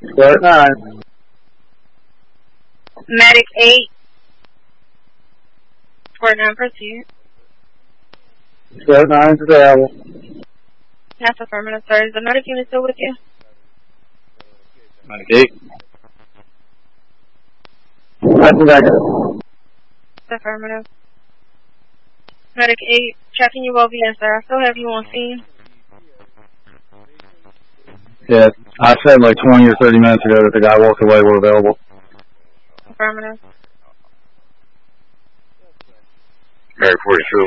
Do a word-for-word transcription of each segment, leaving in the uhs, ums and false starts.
Start nine. Medic eight. Square nine, proceed. Start nine is available. That's affirmative, sir. Is the medic unit still with you? Medic eight. That's negative. Affirmative. Medic eight, checking you over, yes, sir. I still have you on scene. Yeah, I said like twenty or thirty minutes ago that the guy walked away. We're available. Affirmative. Medic forty-two.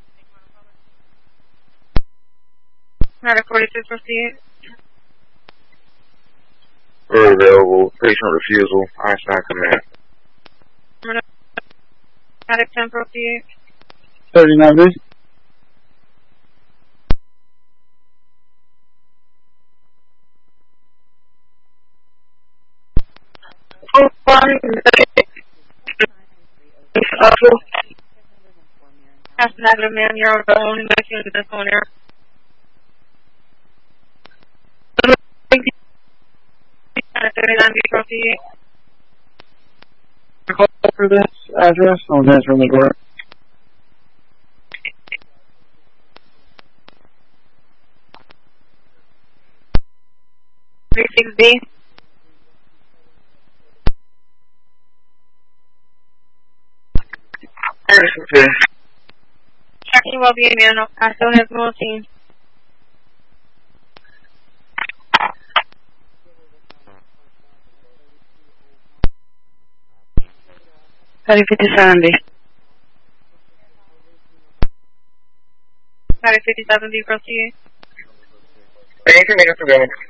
Medic forty-two, proceed. We're available. Patient refusal. Einstein command. Medic ten, proceed. thirty-nine B. Oh, one. That's negative, man. You're on the only medic unit that's on there. thirty-nine B, proceed. Call for this address. I'll answer the door. thirty-six B. Okay. Checking will be in there. I still have no team. thirty fifty-seven B. thirty fifty-seven B, proceed. Thank you, Mister Bennett.